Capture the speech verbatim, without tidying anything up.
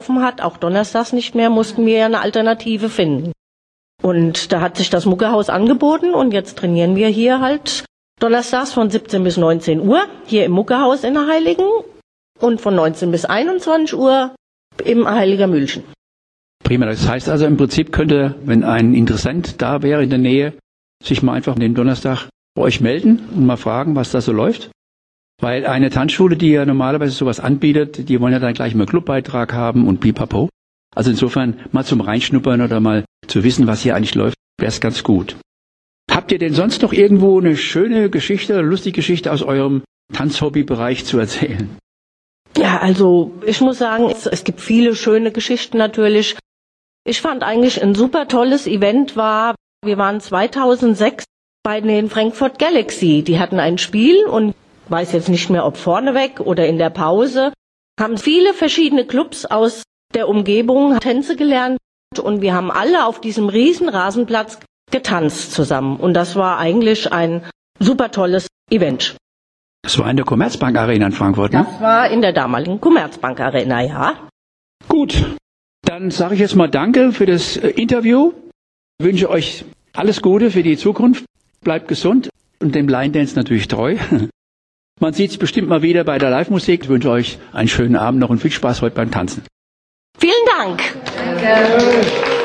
offen hat, auch donnerstags nicht mehr, mussten wir eine Alternative finden. Und da hat sich das Muckehaus angeboten und jetzt trainieren wir hier halt donnerstags von siebzehn bis neunzehn Uhr hier im Muckehaus in der Heiligen und von neunzehn bis einundzwanzig Uhr im Heiliger Mühlchen. Prima, das heißt also im Prinzip könnte, wenn ein Interessent da wäre in der Nähe, sich mal einfach den Donnerstag bei euch melden und mal fragen, was da so läuft. Weil eine Tanzschule, die ja normalerweise sowas anbietet, die wollen ja dann gleich mal Clubbeitrag haben und pipapo. Also insofern mal zum Reinschnuppern oder mal zu wissen, was hier eigentlich läuft, wäre es ganz gut. Habt ihr denn sonst noch irgendwo eine schöne Geschichte oder lustige Geschichte aus eurem Tanzhobbybereich zu erzählen? Ja, also ich muss sagen, es, es gibt viele schöne Geschichten natürlich. Ich fand eigentlich ein super tolles Event war, wir waren zweitausendsechs bei den Frankfurt Galaxy. Die hatten ein Spiel und weiß jetzt nicht mehr, ob vorneweg oder in der Pause, haben viele verschiedene Clubs aus der Umgebung Tänze gelernt und wir haben alle auf diesem riesen Rasenplatz getanzt zusammen. Und das war eigentlich ein super tolles Event. Das war in der Commerzbank Arena in Frankfurt, ne? Das war in der damaligen Commerzbank Arena, ja. Gut, dann sage ich jetzt mal Danke für das Interview. Ich wünsche euch alles Gute für die Zukunft. Bleibt gesund und dem Line Dance natürlich treu. Man sieht es bestimmt mal wieder bei der Live-Musik. Ich wünsche euch einen schönen Abend noch und viel Spaß heute beim Tanzen. Vielen Dank. Danke.